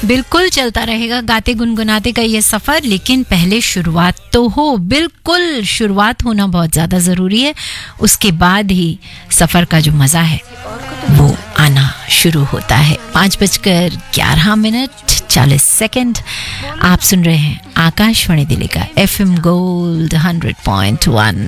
बिल्कुल चलता रहेगा गाते गुनगुनाते का ये सफर, लेकिन पहले शुरुआत तो हो। बिल्कुल शुरुआत होना बहुत ज्यादा जरूरी है, उसके बाद ही सफर का जो मजा है वो आना शुरू होता है। 5:11:40 आप सुन रहे हैं आकाशवाणी दिल्ली का FM गोल्ड 100.1।